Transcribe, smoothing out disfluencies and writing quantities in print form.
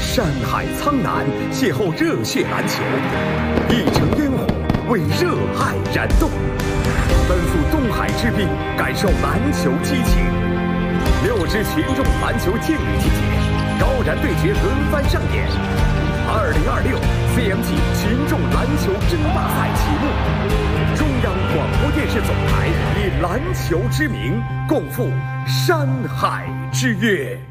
山海苍南，邂逅热血篮球，一城烟火为热爱燃动，奔赴东海之滨，感受篮球激情。6支群众篮球劲旅集结，高燃对决轮番上演。2026 CMG 群众篮球争霸赛启幕，中央广播电视总台以篮球之名，共赴山海之约。